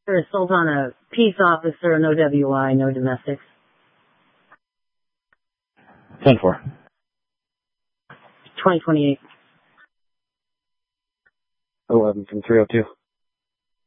For assault on a peace officer, no WI, no domestics. 10-4. 2028. 11 from 302.